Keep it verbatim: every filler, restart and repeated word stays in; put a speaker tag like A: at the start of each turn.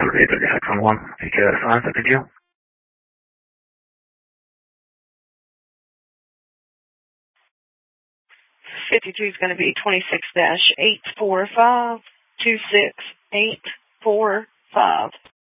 A: thirty-six on one. Take care of the signs. Thank you.
B: fifty-two is going to be twenty-six dash eight four five two six eight four five.